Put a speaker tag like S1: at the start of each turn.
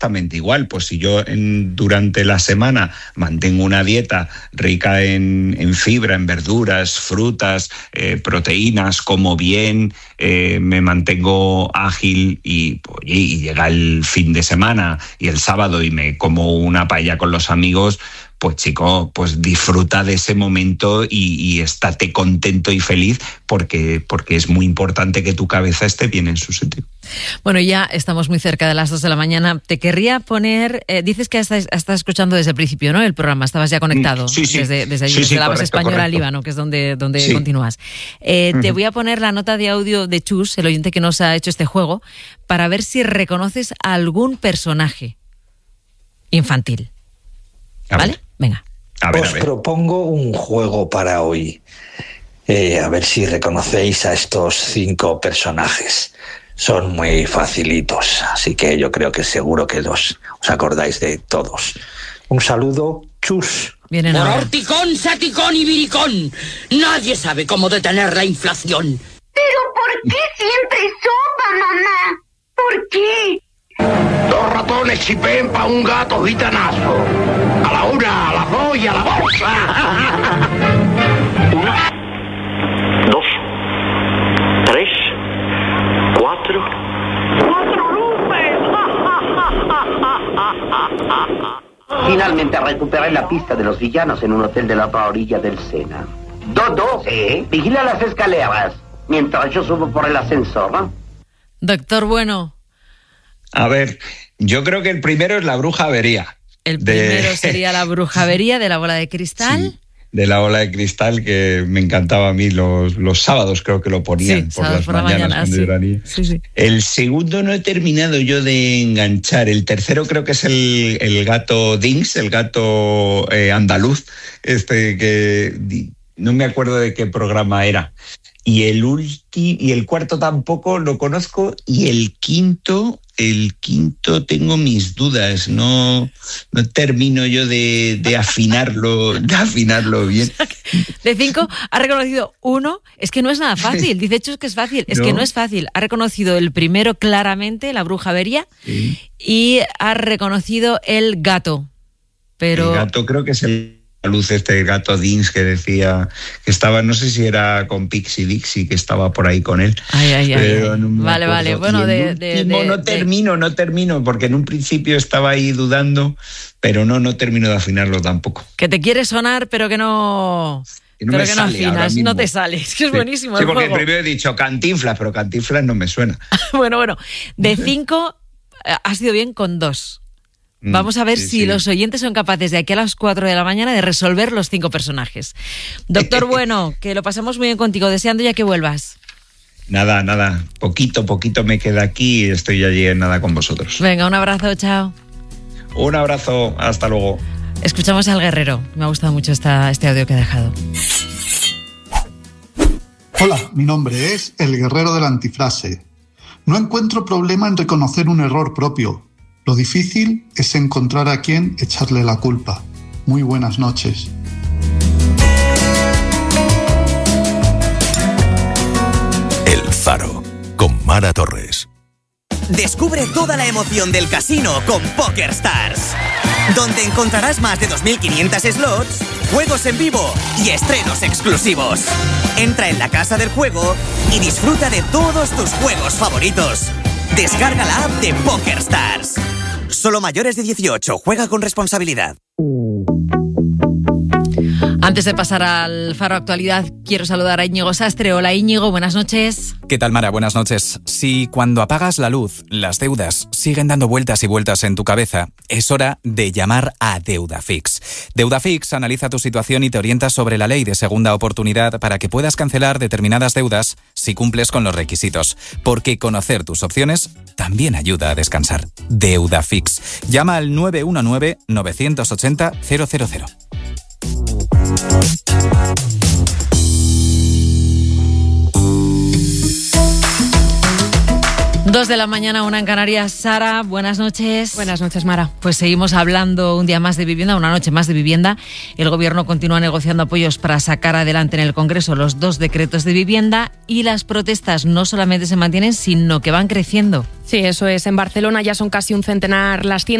S1: exactamente igual. Pues si yo durante la semana mantengo una dieta rica en fibra, en verduras, frutas, proteínas, como bien, me mantengo ágil y llega el fin de semana y el sábado y me como una paella con los amigos, pues chico, pues disfruta de ese momento y estate contento y feliz porque es muy importante que tu cabeza esté bien en su sitio.
S2: Bueno, ya estamos muy cerca de las 2 de la mañana. Te querría poner, dices que estás escuchando desde el principio, ¿no? El programa, estabas ya conectado.
S1: Sí.
S2: Desde allí, desde la base española al Líbano, que es donde sí. Continúas. Te voy a poner la nota de audio de Chus, el oyente que nos ha hecho este juego, para ver si reconoces a algún personaje infantil. ¿Vale? Venga.
S3: Os propongo un juego para hoy. A ver si reconocéis a estos 5 personajes. Son muy facilitos, así que yo creo que seguro que os acordáis de todos. Un saludo, Chus.
S2: Vienen
S4: Por
S2: ahora.
S4: Horticón, Saticón y Viricón, nadie sabe cómo detener la inflación.
S5: ¿Pero por qué siempre sopa, mamá? ¿Por qué?
S6: 2 ratones chipén pa' un gato gitanazo. A la 1, a la 2 y a la bolsa. 1, 2, 3, 4. 4 luces.
S7: Finalmente recuperé la pista de los villanos en un hotel de la otra orilla del Sena. Dodo, vigila las escaleras mientras yo subo por el ascensor, ¿no?
S2: Doctor Bueno.
S1: A ver, yo creo que el primero es la bruja avería.
S2: El primero sería la bruja avería de la bola de cristal.
S1: Sí, de la bola de cristal, que me encantaba a mí los sábados, creo que lo ponían por las mañanas.
S2: Sí.
S1: El segundo no he terminado yo de enganchar. El tercero creo que es el gato Dings, el gato andaluz, que no me acuerdo de qué programa era. Y el cuarto tampoco lo conozco, y el quinto tengo mis dudas, no termino yo de afinarlo bien.
S2: De 5 ha reconocido 1, es que no es nada fácil, dice Chus que es fácil, es que no es fácil. Ha reconocido el primero claramente, la bruja avería, sí. Y ha reconocido el gato. Pero...
S1: El gato creo que es el gato Dins, que decía que estaba, no sé si era con Pixie Dixie, que estaba por ahí con él.
S2: Pero
S1: no
S2: vale. Bueno,
S1: no termino, porque en un principio estaba ahí dudando, pero no termino de afinarlo tampoco.
S2: Que te quiere sonar, pero que no afinas, no te sales, que es buenísimo.
S1: Sí,
S2: el
S1: porque
S2: juego.
S1: Primero he dicho Cantinflas, pero Cantinflas no me suena.
S2: Bueno, de 5 has ido bien con 2. Vamos a ver si los oyentes son capaces de aquí a las 4 de la mañana de resolver los 5 personajes. Doctor Bueno, que lo pasamos muy bien contigo, deseando ya que vuelvas.
S1: Nada, poquito me queda aquí y estoy allí en nada con vosotros.
S2: Venga, un abrazo, chao.
S1: Un abrazo, hasta luego.
S2: Escuchamos al guerrero, me ha gustado mucho este audio que ha dejado.
S8: Hola, mi nombre es el guerrero de la antifrase. No encuentro problema en reconocer un error propio. Lo difícil es encontrar a quien echarle la culpa. Muy buenas noches.
S9: El Faro, con Mara Torres.
S10: Descubre toda la emoción del casino con PokerStars, donde encontrarás más de 2.500 slots, juegos en vivo y estrenos exclusivos. Entra en la casa del juego y disfruta de todos tus juegos favoritos. Descarga la app de PokerStars. Solo mayores de 18. Juega con responsabilidad.
S2: Antes de pasar al Faro Actualidad, quiero saludar a Íñigo Sastre. Hola Íñigo, buenas noches.
S11: ¿Qué tal, Mara? Buenas noches. Si cuando apagas la luz, las deudas siguen dando vueltas y vueltas en tu cabeza, es hora de llamar a Deudafix. Deudafix analiza tu situación y te orienta sobre la ley de segunda oportunidad para que puedas cancelar determinadas deudas si cumples con los requisitos. Porque conocer tus opciones también ayuda a descansar. Deudafix. Llama al 919-980-000.
S2: 2 de la mañana, 1 en Canarias. Sara, buenas noches.
S12: Buenas noches, Mara.
S2: Pues seguimos hablando un día más de vivienda, una noche más de vivienda. El Gobierno continúa negociando apoyos para sacar adelante en el Congreso los 2 decretos de vivienda y las protestas no solamente se mantienen, sino que van creciendo.
S12: Sí, eso es. En Barcelona ya son casi un centenar las tiendas